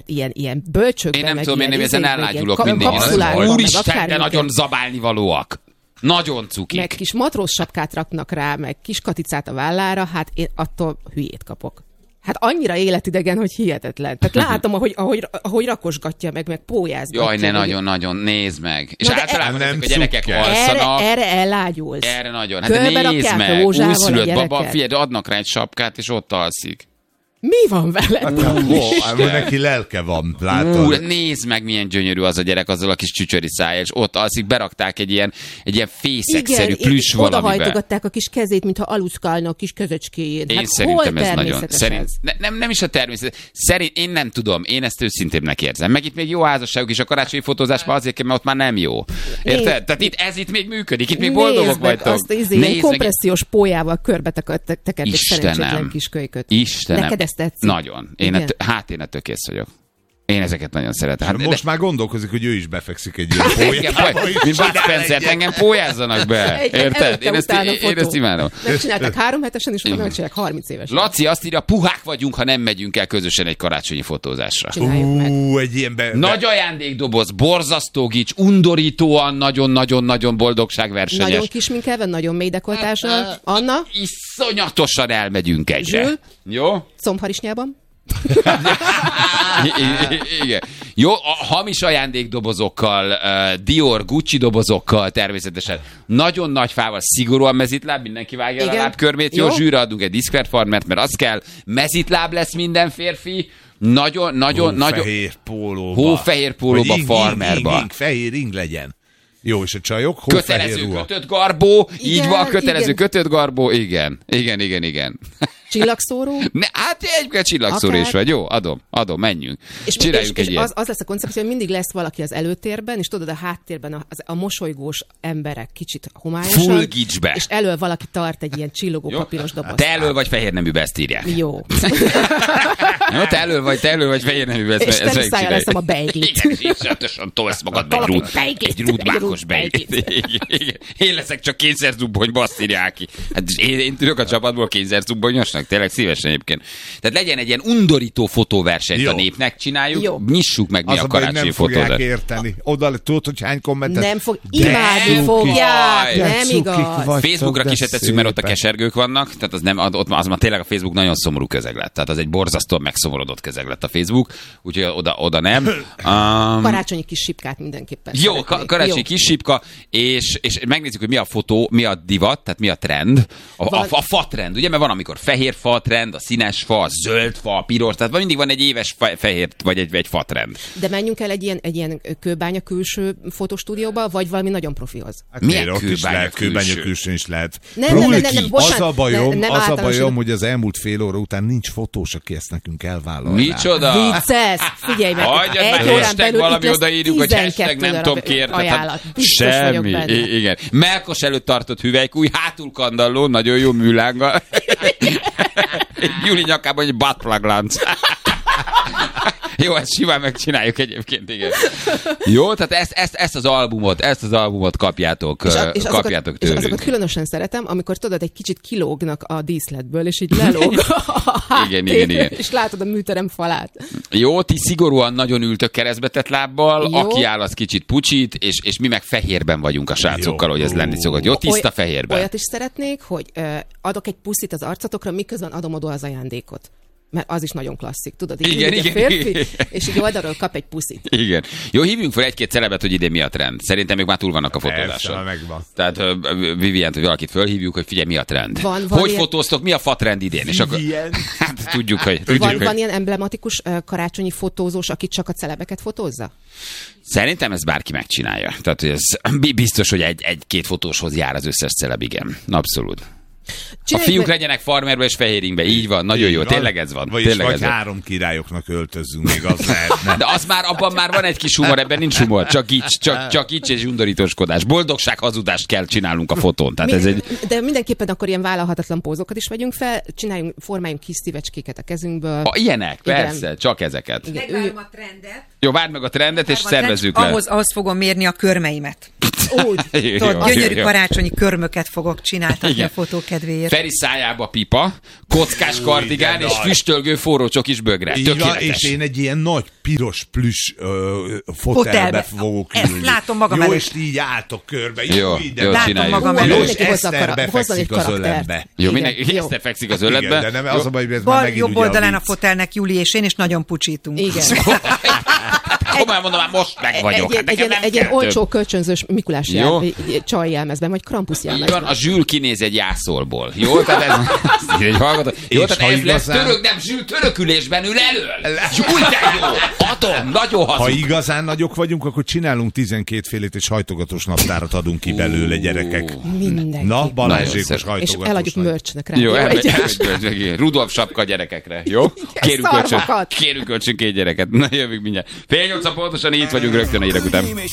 ilyen bölcsökben. Én nem tudom, én ezen ellágyulok mindig. Úristen, de nagyon zabálnivalóak. Nagyon cukik. Meg kis matróz sapkát raknak rá, meg kis katicát a vállára, hát én attól hülyét kapok. Hát annyira életidegen, hogy hihetetlen. Tehát látom, ahogy rakosgatja meg pólyázgatja. Jaj, ne nagyon-nagyon, nézd meg. És általában ezek a gyerekek alszanak. Erre ellágyulsz. Erre nagyon. Hát de nézd meg, újszülött baba, figyelj, adnak rá egy sapkát, és ott alszik. Mi van veled? Neki lelke van, látod. Nézd meg, milyen gyönyörű az a gyerek azzal a kis csücsöri szájjal, és ott alszik, berakták egy ilyen fészekszerű plüss valamibe. Odahajtogatták a kis kezét, mintha aluszkálna a kis közöcskéjén. Én szerintem ez nagyon... Nem is a természet. Én nem tudom, én ezt őszintébbnek érzem. Meg itt még jó házasságok is, a karácsonyi fotózás már azért, mert ott már nem jó. Érted? Tehát ez itt még működik, itt még boldogok vagytok. Nézd kompressziós pólyával körbe tekert egy szerencsétlen kis kölyköt. Istenem. Nagyon. Én ettől kész vagyok. Én ezeket nagyon szeretem. Hát, most már gondolkozik, hogy ő is befekszik egy ilyen pólyába. Mint Bud Spencer, engem pólyázzanak be. Érted? Én ezt imádom. Megcsinálták 3 hetesen, és utána megcsinálják 30 évesen. Laci azt írja, puhák vagyunk, ha nem megyünk el közösen egy karácsonyi fotózásra. Egy ilyen nagy ajándékdoboz, borzasztó gics, undorítóan, nagyon-nagyon-nagyon boldogságversenyes. Nagyon kisminkelve, nagyon mély dekoltással. Anna? Iszonyatosan elmegyünk egyre. Zsül? Jó? Combharisnyában? Igen. Jó, a hamis ajándékdobozokkal, Dior, Gucci dobozokkal természetesen. Nagyon nagy fával, szigorúan mezitláb, mindenki vágja a lábkörmét. Jó, zsűre adunk egy Discord farmert, mert az kell. Mezitláb lesz minden férfi. Nagyon. Hófehér pólóba, farmerba. Fehér ing legyen. Jó, és a csajok? Kötelező kötött garbó. Így van, kötelező kötött garbó. Igen. Csillagszóró? Hát egyébként csillagszóró is vagy. Jó, adom, menjünk. Csináljunk egy ilyet. Az lesz a koncepció, hogy mindig lesz valaki az előtérben, és tudod, a háttérben a mosolygós emberek kicsit homályosan. Full gicsbe. És elől valaki tart egy ilyen csillogó papíros dobozt. Te elől vagy fehér neműbe, ezt írják. Jó. Jó, te elől vagy fehér neműbe, ezt megcsinálják. És te leszem a beiglit. Igen, iszonyatosan tolsz magad egy rúdmákos beiglit. Én leszek csak kényszerzubbony, azt írják ki. Hát én tudok a csapatból kényszerzubbonyosnak. Tényleg szívesen egyébként. Tehát legyen egy ilyen undorító fotóversenyt a népnek, csináljuk, nyissuk meg mi a karácsonyi fotózást. Nem fogják érteni. Oda tudod, hogy hány kommentet. Nem imádni fogják, nem igaz. Facebookra ki se tesszük, mert ott a kesergők vannak, tehát az már tényleg a Facebook nagyon szomorú közeg lett. Tehát az egy borzasztóan megszomorodott közeg lett a Facebook, úgyhogy oda nem. Karácsonyi kis sipkát mindenképpen. Jó, karácsonyi kis sipka, és megnézzük, hogy mi a fotó, mi a divat, tehát mi a trend. A fa trend, ugye, mert van, amikor fehér fa trend, a színes fa, a zöld fa, a piros, tehát mindig van egy éves fehér, vagy egy fa trend. De menjünk el egy ilyen kőbánya külső fotostúdióba, vagy valami nagyon profihoz. Hát milyen kőbánya külső is lehet. Nem, az a bajom, hogy az elmúlt fél óra után nincs fotós, aki ezt nekünk elvállalná. Micsoda? Vicces! Figyelj meg! Hagyjad meg, hashtag valami odaírjuk, hogy hashtag nem tudom kért. Semmi. Igen. Melkos előtt tartott hüvelykúj, hátul kandalló, nagyon jó műlánggal. Júli nyakában egy buttplug lánc. Jó, ezt simán megcsináljuk egyébként, igen. Jó, tehát ezt az albumot kapjátok tőlünk. És azokat különösen szeretem, amikor tudod, egy kicsit kilógnak a díszletből, és így lelóg a háttér, igen. És látod a műterem falát. Jó, ti szigorúan nagyon ültök keresztbetett lábbal, jó. Aki áll, az kicsit pucsít, és mi meg fehérben vagyunk a srácokkal, hogy ez lenni szokott. Jó, tiszta fehérben. Olyat is szeretnék, hogy adok egy puszit az arcotokra, miközben adom oda az ajándékot. Mert az is nagyon klasszik, tudod? Igen. A férfi, és így oldalról kap egy puszit. Igen. Jó, hívjunk fel egy-két celebet, hogy idén mi a trend. Szerintem még már túl vannak a fotózáson. Megvan. Tehát Vivient, hogy valakit fölhívjuk, hogy figyelj, mi a trend. Hogy fotóztok, mi a fa trend idén? És akkor, hát tudjuk, hogy... Van ilyen emblematikus karácsonyi fotózós, aki csak a celebeket fotózza? Szerintem ezt bárki megcsinálja. Tehát hogy ez biztos, hogy egy-két fotóshoz jár az összes celeb, igen. Abszolút. A fiúk legyenek farmerbe és fehéringbe, így van, nagyon így jó, van. Tényleg ez van. Vagy 3 királyoknak öltözzünk, még az lehetne. De abban már van egy kis humor, ebben nincs humor, csak gics és undorítóskodás. Boldogság, hazudást kell csinálnunk a fotón. Tehát de mindenképpen akkor ilyen vállalhatatlan pózokat is vegyünk fel, formáljunk kis szívecskéket a kezünkből. Ilyenek, persze, csak ezeket. Megvárom a trendet. Jó, várd meg a trendet, és szervezzük le. Ahhoz fogom mérni a körmeimet. Úgy. Gyönyörű karácsonyi körmöket fogok csináltatni a fotók kedvéért. kedvéért. Feri szájába pipa, kockás kardigán és füstölgő forró csokis bögre. Tökéletes. És én egy ilyen nagy piros plüss fotelbe fogok ülni. Ezt látom magam előtt. És így álltok körbe. Jó, látom magam előtt. És Eszter befekszik az öletbe. Jó, mindenki Eszter fekszik az öletbe. Igen, de nem, az a baj, hogy ez már megint jobb ugye oldalán a fotelnek Júli és én, és nagyon pucsítunk. Igen. Komolyan mondom, már most meg vagyok. Egy ilyen olcsó kölcsönzős Mikulás csaj jelmezben, vagy Krampus jelmezben. A Zsül kinéz egy jászolból. Jó? Tehát ez egy hallgató. Jó, tehát ez lesz török, nem Zsül törökülésben ül elől. Úgy de jó. Atom, nagyon hazug. Ha igazán nagyok vagyunk, akkor csinálunk 12 félét, és hajtogatós naptárat adunk ki belőle, gyerekek. Mindenki. Na, Balázsékos hajtogatós. És eladjuk merchnek rá. Jó, Rudolf sapka gyerekekre. Jó? Kérünk kölcsön 2 gyereket. Na, jövünk mindjárt. 7:30 pontosan, itt vagyunk rögtön a hírek után.